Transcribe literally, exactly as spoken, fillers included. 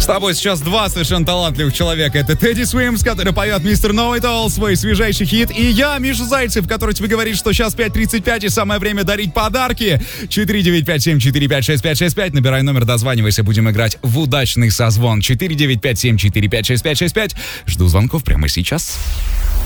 С тобой сейчас два совершенно талантливых человека. Это Тедди Свимс, который поет «Мистер Know It All», свой свежайший хит. И я, Миша Зайцев, который тебе говорит, что сейчас пять тридцать пять и самое время дарить подарки. четыре девять пять семь четыре пять шесть пять шесть пять. Набирай номер, дозванивайся. Будем играть в удачный созвон. четыре девять пять семь четыре пять шесть пять шесть пять. Жду звонков прямо сейчас.